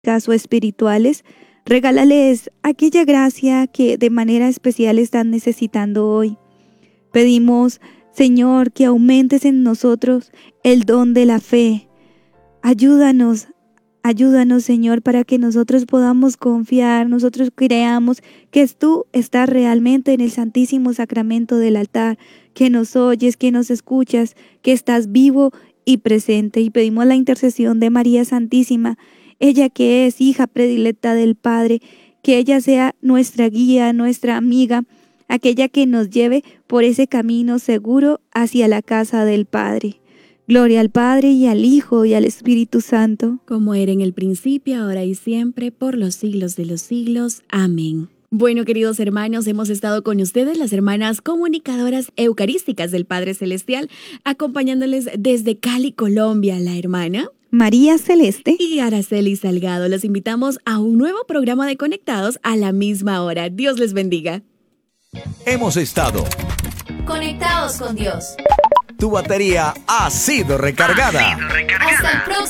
o espirituales. Regálales aquella gracia que de manera especial están necesitando hoy. Pedimos, Señor, que aumentes en nosotros el don de la fe. Ayúdanos, Señor, para que nosotros podamos confiar, nosotros creamos que tú estás realmente en el Santísimo Sacramento del altar, que nos oyes, que nos escuchas, que estás vivo y presente. Y pedimos la intercesión de María Santísima, ella que es hija predilecta del Padre, que ella sea nuestra guía, nuestra amiga, aquella que nos lleve por ese camino seguro hacia la casa del Padre. Gloria al Padre y al Hijo y al Espíritu Santo. Como era en el principio, ahora y siempre, por los siglos de los siglos. Amén. Bueno, queridos hermanos, hemos estado con ustedes, las hermanas comunicadoras eucarísticas del Padre Celestial, acompañándoles desde Cali, Colombia, la hermana María Celeste y Araceli Salgado. Los invitamos a un nuevo programa de Conectados a la misma hora. Dios les bendiga. Hemos estado Conectados con Dios. Tu batería ha sido recargada. Hasta el próximo